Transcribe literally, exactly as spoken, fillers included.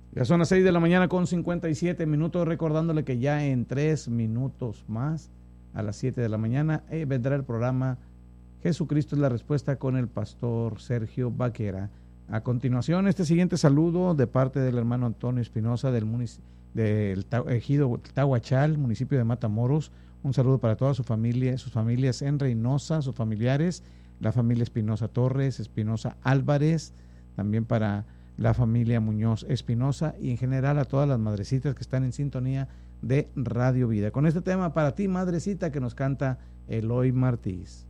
Ya son las seis de la mañana con cincuenta y siete minutos, recordándole que ya en tres minutos más, a las siete de la mañana, eh, vendrá el programa Jesucristo es la Respuesta con el pastor Sergio Vaquera. A continuación, este siguiente saludo de parte del hermano Antonio Espinosa del, munic- del ejido Tahuachal, municipio de Matamoros. Un saludo para toda su familia, sus familias en Reynosa, sus familiares, la familia Espinosa Torres, Espinosa Álvarez, también para la familia Muñoz Espinosa y en general a todas las madrecitas que están en sintonía de Radio Vida. Con este tema para ti, madrecita, que nos canta Eloy Martínez.